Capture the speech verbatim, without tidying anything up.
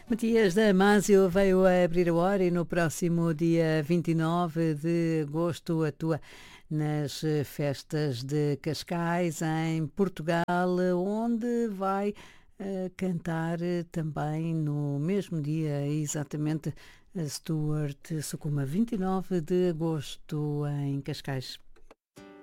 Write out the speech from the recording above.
Matias Damasio veio a abrir a hora e no próximo dia vinte e nove de agosto atua nas festas de Cascais, em Portugal, onde vai uh, cantar também no mesmo dia, exatamente, a Stuart Sukuma, vinte e nove de agosto em Cascais.